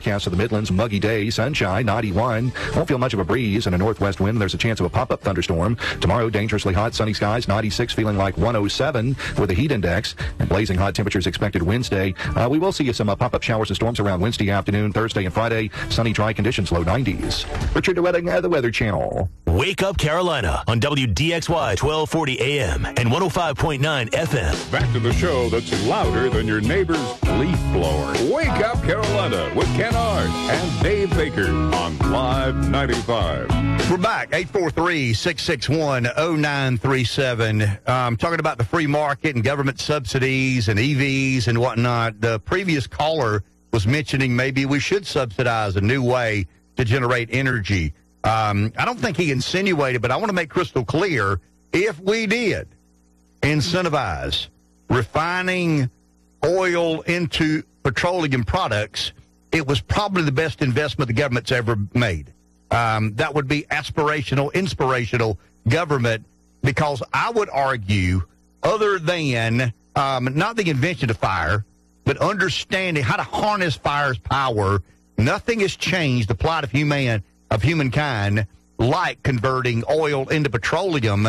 forecast of the Midlands, muggy day, sunshine, 91. Won't feel much of a breeze and a northwest wind. There's a chance of a pop-up thunderstorm. Tomorrow, dangerously hot, sunny skies, 96, feeling like 107 with a heat index. And blazing hot temperatures expected Wednesday. We will see some pop-up showers and storms around Wednesday afternoon, Thursday and Friday. Sunny, dry conditions, low 90s. Richard DeWetting, the Weather Channel. Wake Up Carolina on WDXY 1240 AM and 105.9 FM. Back to the show that's louder than your neighbor's leaf blower. Wake Up Carolina with Ken Ard and Dave Baker on Live 95. We're back, 843-661-0937. Talking about the free market and government subsidies and EVs and whatnot. The previous caller was mentioning maybe we should subsidize a new way to generate energy. I don't think he insinuated, but I want to make crystal clear, if we did incentivize refining oil into petroleum products, it was probably the best investment the government's ever made. That would be aspirational, inspirational government, because I would argue, other than not the invention of fire, but understanding how to harness fire's power, nothing has changed the plight of humankind like converting oil into petroleum.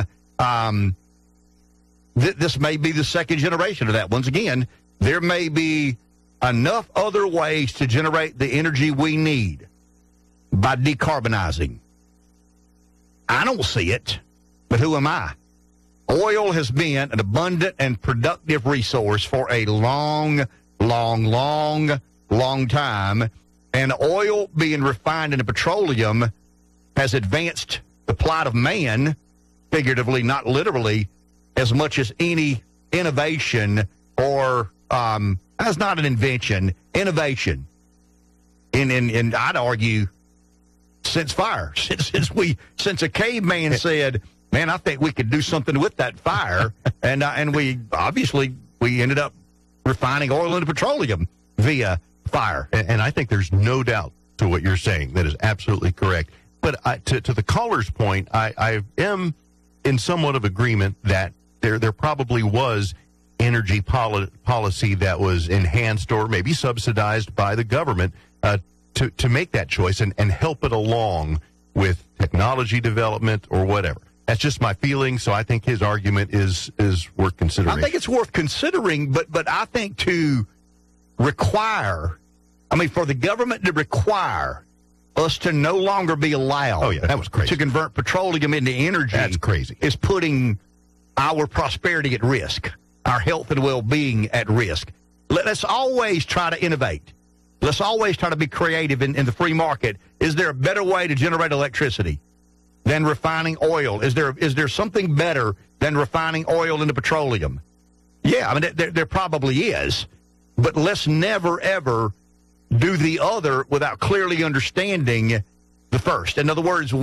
This may be the second generation of that. Once again, there may be enough other ways to generate the energy we need by decarbonizing. I don't see it, but who am I? Oil has been an abundant and productive resource for a long time, and oil being refined into petroleum has advanced the plight of man, figuratively, not literally, as much as any innovation or that's not an invention, innovation. And I'd argue since fire, since a caveman said, man, I think we could do something with that fire, and we ended up refining oil into petroleum via fire. And I think there's no doubt to what you're saying. That is absolutely correct. But to the caller's point, I am in somewhat of agreement that there probably was energy policy that was enhanced or maybe subsidized by the government to make that choice and help it along with technology development or whatever. That's just my feeling, so I think his argument is worth considering. I think it's worth considering, but I think to require, for the government to require us to no longer be allowed that was crazy. To convert petroleum into energy, that's crazy, is putting our prosperity at risk, our health and well-being at risk. Let's always try to innovate. Let's always try to be creative in the free market. Is there a better way to generate electricity than refining oil? Is there something better than refining oil into petroleum? Yeah, there probably is. But let's never, ever do the other without clearly understanding the first. In other words,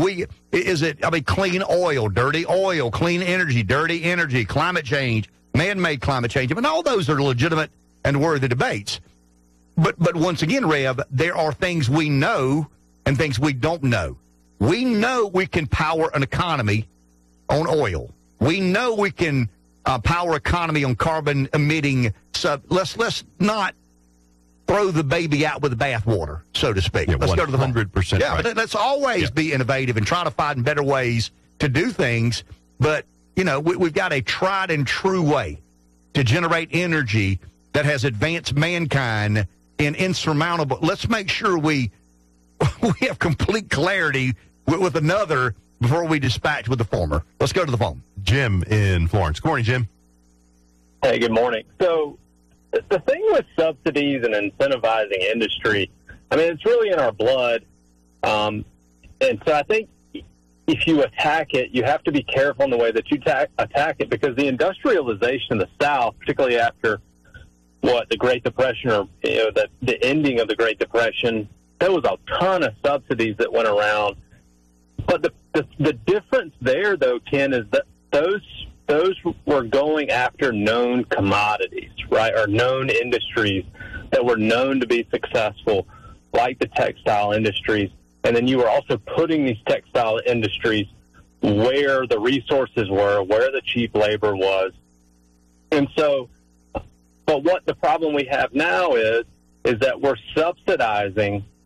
clean oil, dirty oil, clean energy, dirty energy, climate change, man-made climate change. All those are legitimate and worthy debates. But once again, Rev, there are things we know and things we don't know. We know we can power an economy on oil. We know we can power economy on carbon-emitting Let's not throw the baby out with the bathwater, so to speak. Yeah, let's go to the 100%. Yeah, right. Let's always be innovative and try to find better ways to do things. But, we've got a tried and true way to generate energy that has advanced mankind in insurmountable. Let's make sure we have complete clarity with another before we dispatch with the former. Let's go to the phone. Jim in Florence. Good morning, Jim. Hey, good morning. So the thing with subsidies and incentivizing industry, it's really in our blood. And so I think if you attack it, you have to be careful in the way that you attack it, because the industrialization in the South, particularly after the Great Depression or the ending of the Great Depression, there was a ton of subsidies that went around. But the difference there, though, Ken, is that those were going after known commodities, right, or known industries that were known to be successful, like the textile industries. And then you were also putting these textile industries where the resources were, where the cheap labor was. And so, but what the problem we have now is that we're subsidizing